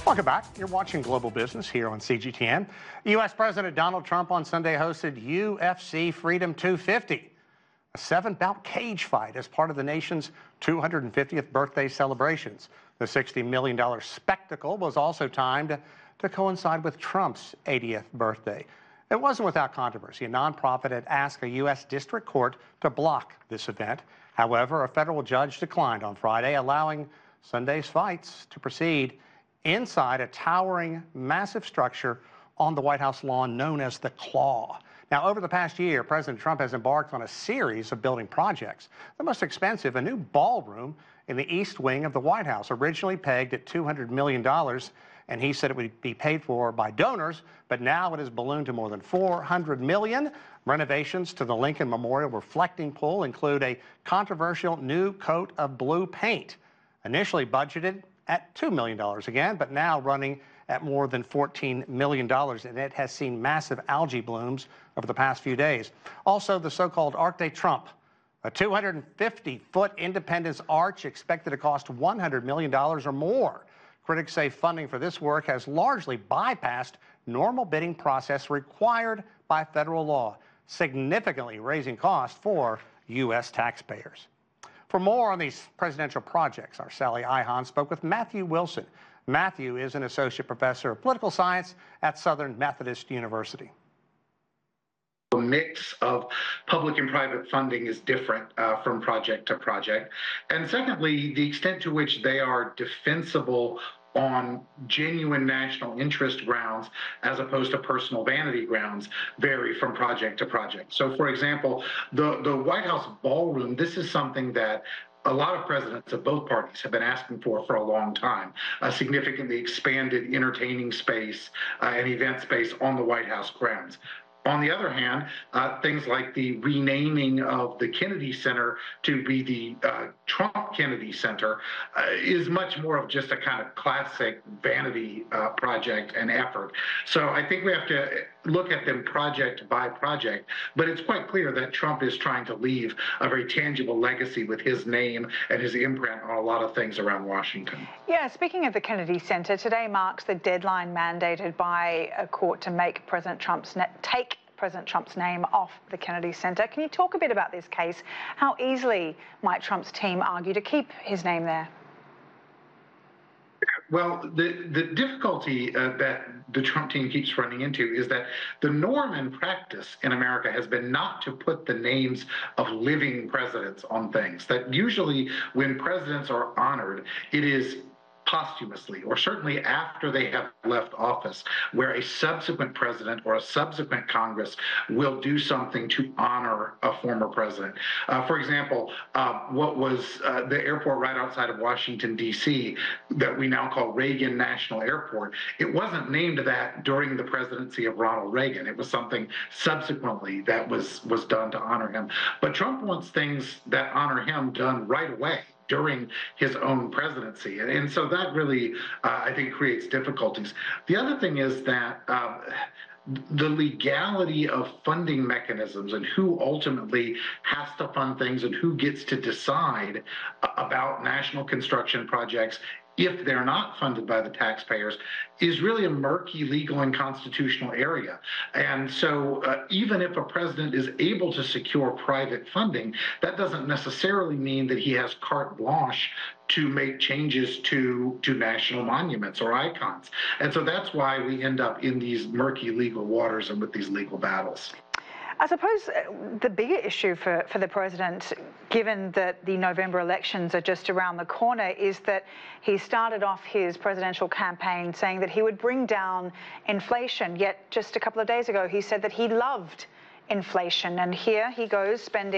Welcome back. You're watching Global Business here on CGTN. U.S. President Donald Trump on Sunday hosted UFC Freedom 250, a 7-bout cage fight as part of the nation's 250th birthday celebrations. The $60 million spectacle was also timed to coincide with Trump's 80th birthday. It wasn't without controversy. A nonprofit had asked a U.S. district court to block this event. However, a federal judge declined on Friday, allowing Sunday's fights to proceed inside a towering, massive structure on the White House lawn known as the Claw. Now, over the past year, President Trump has embarked on a series of building projects. The most expensive, a new ballroom in the East Wing of the White House, originally pegged at $200 million, and he said it would be paid for by donors, but now it has ballooned to more than $400 million. Renovations to the Lincoln Memorial reflecting pool include a controversial new coat of blue paint, initially budgeted at $2 million again, but now running at more than $14 million, and it has seen massive algae blooms over the past few days. Also, the so-called Arc de Trump, a 250-foot Independence Arch expected to cost $100 million or more. Critics say funding for this work has largely bypassed normal bidding process required by federal law, significantly raising costs for U.S. taxpayers. For more on these presidential projects, our Sally Ihon spoke with Matthew Wilson. Matthew is an associate professor of political science at Southern Methodist University. The mix of public and private funding is different from project to project. And secondly, the extent to which they are defensible on genuine national interest grounds as opposed to personal vanity grounds vary from project to project. So, for example, the White House ballroom, this is something that a lot of presidents of both parties have been asking for a long time, a significantly expanded entertaining space and event space on the White House grounds. On the other hand, things like the renaming of the Kennedy Center to be the Trump Kennedy Center is much more of just a kind of classic vanity project and effort. So I think we have to look at them project by project, but it's quite clear that Trump is trying to leave a very tangible legacy with his name and his imprint on a lot of things around Washington. Yeah, speaking of the Kennedy Center, today marks the deadline mandated by a court to make take President Trump's name off the Kennedy Center. Can you talk a bit about this case? How easily might Trump's team argue to keep his name there? Well, the difficulty that the Trump team keeps running into is that the norm and practice in America has been not to put the names of living presidents on things. That usually when presidents are honored, it is posthumously, or certainly after they have left office, where a subsequent president or a subsequent Congress will do something to honor a former president. For example, what was the airport right outside of Washington, D.C., that we now call Reagan National Airport, it wasn't named that during the presidency of Ronald Reagan. It was something subsequently that was done to honor him. But Trump wants things that honor him done right away during his own presidency. And so that really, I think, creates difficulties. The other thing is that the legality of funding mechanisms and who ultimately has to fund things and who gets to decide about national construction projects if they're not funded by the taxpayers is really a murky legal and constitutional area. And so even if a president is able to secure private funding, that doesn't necessarily mean that he has carte blanche to make changes to national monuments or icons. And so that's why we end up in these murky legal waters and with these legal battles. I suppose the bigger issue for the president, given that the November elections are just around the corner, is that he started off his presidential campaign saying that he would bring down inflation. Yet just a couple of days ago, he said that he loved inflation. And here he goes spending